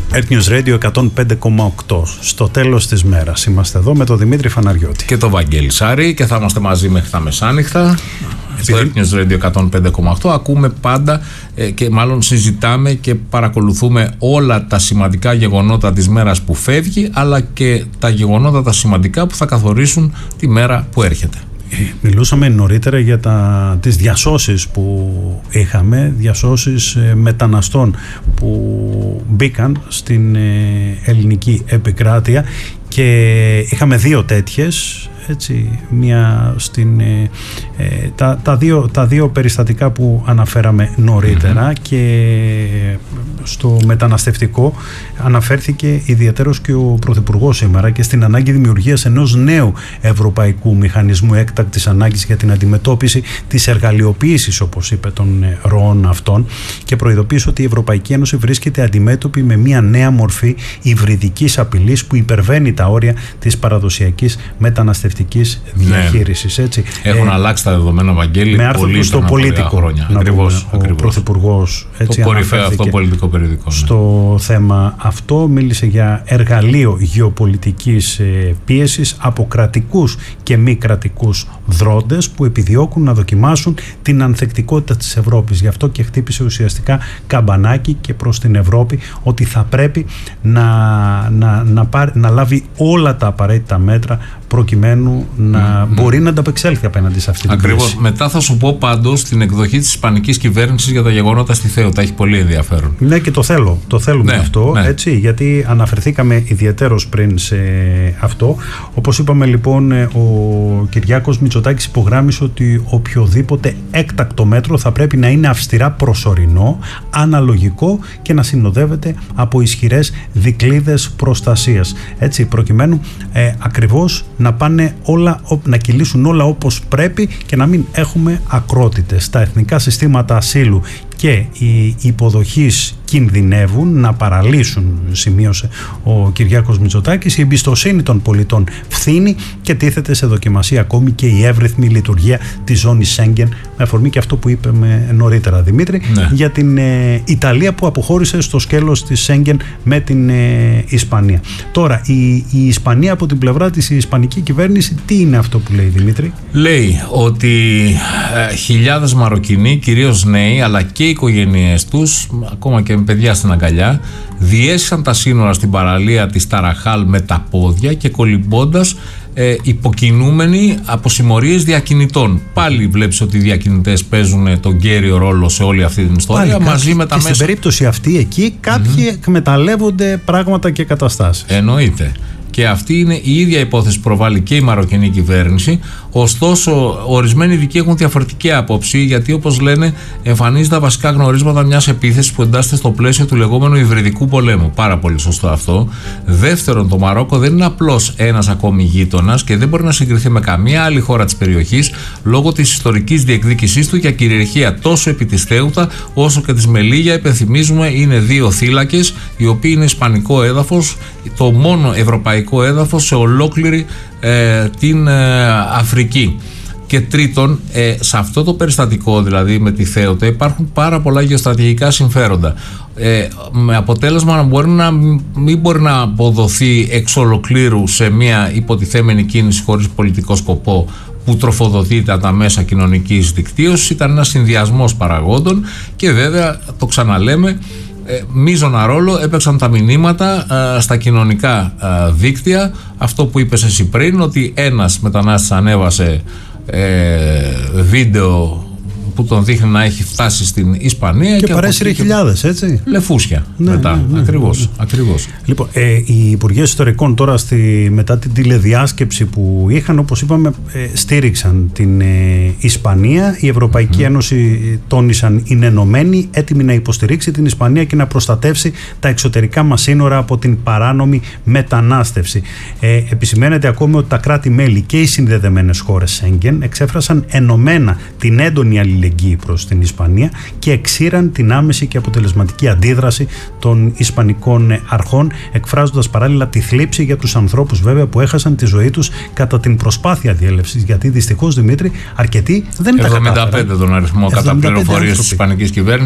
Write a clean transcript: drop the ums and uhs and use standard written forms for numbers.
Earth News Radio 105,8. Στο τέλος της μέρας είμαστε εδώ με τον Δημήτρη Φαναριώτη και τον Βαγγέλη Σάρη και θα είμαστε μαζί μέχρι τα μεσάνυχτα. Στο Earth News Radio 105,8 ακούμε πάντα και μάλλον συζητάμε και παρακολουθούμε όλα τα σημαντικά γεγονότα της μέρας που φεύγει, αλλά και τα γεγονότα τα σημαντικά που θα καθορίσουν τη μέρα που έρχεται. Μιλούσαμε νωρίτερα για τις διασώσεις που είχαμε, διασώσεις μεταναστών που μπήκαν στην ελληνική επικράτεια και είχαμε δύο τέτοιες, έτσι, μία στην, τα δύο περιστατικά που αναφέραμε νωρίτερα και στο μεταναστευτικό αναφέρθηκε ιδιαίτερος και ο Πρωθυπουργός σήμερα και στην ανάγκη δημιουργίας ενός νέου ευρωπαϊκού μηχανισμού έκτακτης ανάγκης για την αντιμετώπιση της εργαλειοποίησης, όπως είπε, των ροών αυτών, και προειδοποίησε ότι η Ευρωπαϊκή Ένωση βρίσκεται αντιμέτωπη με μια νέα μορφή υβριδικής απειλής που υπερβαίνει τα όρια της παραδοσιακής μεταναστευτικής διαχείρισης. Έτσι. Έχουν αλλάξει τα δεδομένα, Βαγγέλη, με άρθρο του στο Πολίτικο χρόνια. Ο Πρωθυπουργός, το κορυφαίο αυτό πολιτικό περιοδικό. Στο θέμα αυτό μίλησε για εργαλείο γεωπολιτικής πίεσης από κρατικούς και μη κρατικούς δρόντες που επιδιώκουν να δοκιμάσουν την ανθεκτικότητα της Ευρώπης. Γι' αυτό και χτύπησε ουσιαστικά καμπανάκι και προς την Ευρώπη ότι θα πρέπει να λάβει όλα τα απαραίτητα μέτρα προκειμένου να μπορεί να ανταπεξέλθει απέναντι σε αυτή την κρίση. Ακριβώς. Μετά θα σου πω πάντως την εκδοχή της ισπανικής κυβέρνησης για τα γεγονότα στη Θέοτα. Έχει πολύ ενδιαφέρον. Ναι, και το θέλουμε αυτό, έτσι, γιατί αναφερθήκαμε ιδιαιτέρως πριν σε αυτό. Όπως είπαμε, λοιπόν, ο Κυριάκος Μητσοτάκης υπογράμμισε ότι οποιοδήποτε έκτακτο μέτρο θα πρέπει να είναι αυστηρά προσωρινό, αναλογικό και να συνοδεύεται από ισχυρές δικλείδες προστασίας. Έτσι, προκειμένου ακριβώς να κυλήσουν όλα όπως πρέπει και να μην έχουμε ακρότητες. Τα εθνικά συστήματα ασύλου και οι υποδοχής κινδυνεύουν να παραλύσουν, σημείωσε ο Κυριάκος Μητσοτάκης. Η εμπιστοσύνη των πολιτών φθήνει και τίθεται σε δοκιμασία ακόμη και η εύρυθμη λειτουργία της ζώνης Σέγγεν, με αφορμή και αυτό που είπαμε νωρίτερα, Δημήτρη, για την Ιταλία που αποχώρησε στο σκέλος της Σέγγεν με την Ισπανία. Τώρα, η Ισπανία από την πλευρά της, η ισπανική κυβέρνηση, τι είναι αυτό που λέει, Δημήτρη? Λέει ότι χιλιάδες Μαροκινοί, κυρίως νέοι, αλλά και οι οικογένειές τους, ακόμα και με παιδιά στην αγκαλιά, διέσχισαν τα σύνορα στην παραλία της Ταραχάλ με τα πόδια και κολυμπώντας, υποκινούμενοι από συμμορίες διακινητών. Πάλι βλέπεις ότι οι διακινητές παίζουν τον κέριο ρόλο σε όλη αυτή την ιστορία. Μαζί με τα μέσα. Στην περίπτωση αυτή, εκεί κάποιοι εκμεταλλεύονται πράγματα και καταστάσεις. Εννοείται. Και αυτή είναι η ίδια υπόθεση που προβάλλει και η μαροκινή κυβέρνηση. Ωστόσο, ορισμένοι ειδικοί έχουν διαφορετική άποψη, γιατί, όπως λένε, εμφανίζει τα βασικά γνωρίσματα μιας επίθεσης που εντάσσεται στο πλαίσιο του λεγόμενου υβριδικού πολέμου. Πάρα πολύ σωστό αυτό. Δεύτερον, το Μαρόκο δεν είναι απλώς ένας ακόμη γείτονας και δεν μπορεί να συγκριθεί με καμία άλλη χώρα της περιοχής λόγω της ιστορικής διεκδίκησής του για κυριαρχία τόσο επί της Θέουτα όσο και της Μελίγια. Υπενθυμίζουμε, είναι δύο θύλακες, οι οποίοι είναι ισπανικό έδαφος, το μόνο ευρωπαϊκό έδαφος σε ολόκληρη την Αφρική. Και τρίτον, σε αυτό το περιστατικό, δηλαδή με τη Θέοτα, υπάρχουν πάρα πολλά γεωστρατηγικά συμφέροντα, με αποτέλεσμα να μην μπορεί να αποδοθεί εξ ολοκλήρου σε μια υποτιθέμενη κίνηση χωρίς πολιτικό σκοπό που τροφοδοτείται από τα μέσα κοινωνικής δικτύωσης. Ήταν ένας συνδυασμός παραγόντων και βέβαια, το ξαναλέμε, μείζωνα ρόλο έπαιξαν τα μηνύματα στα κοινωνικά δίκτυα. Αυτό που είπες εσύ πριν, ότι ένας μετανάστης ανέβασε βίντεο που τον δείχνει να έχει φτάσει στην Ισπανία και παρέσυρε χιλιάδες, έτσι. Λεφούσια μετά. Ακριβώς. Λοιπόν, οι Υπουργοί Εσωτερικών τώρα μετά την τηλεδιάσκεψη που είχαν, όπως είπαμε, στήριξαν την Ισπανία. Η Ευρωπαϊκή Ένωση, τόνισαν, είναι ενωμένη, έτοιμη να υποστηρίξει την Ισπανία και να προστατεύσει τα εξωτερικά μας σύνορα από την παράνομη μετανάστευση. Επισημαίνεται ακόμη ότι τα κράτη-μέλη και οι συνδεδεμένες χώρες Σέγγεν εξέφρασαν ενωμένα την έντονη αλληλεγγύη προς την Ισπανία και εξήραν την άμεση και αποτελεσματική αντίδραση των Ισπανικών αρχών, εκφράζοντας παράλληλα τη θλίψη για τους ανθρώπους, βέβαια, που έχασαν τη ζωή τους κατά την προσπάθεια διέλευσης. Γιατί δυστυχώς, Δημήτρη, αρκετοί δεν τα κατάφεραν. 75 τον αριθμό κατά πληροφορίες της Ισπανικής κυβέρνησης.